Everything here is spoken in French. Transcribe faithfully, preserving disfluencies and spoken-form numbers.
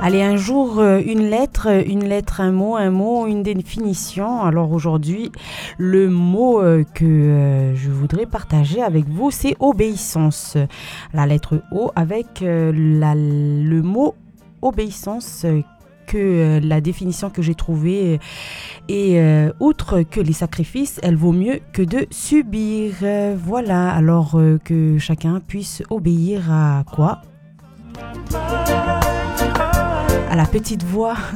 Allez, un jour, euh, une lettre, une lettre, un mot, un mot, une définition. Alors aujourd'hui, le mot euh, que euh, je voudrais partager avec vous, c'est obéissance. La lettre O avec euh, la, le mot obéissance. Euh, que euh, la définition que j'ai trouvée et euh, outre que les sacrifices, elle vaut mieux que de subir. Euh, voilà, alors euh, que chacun puisse obéir à quoi? À la petite voix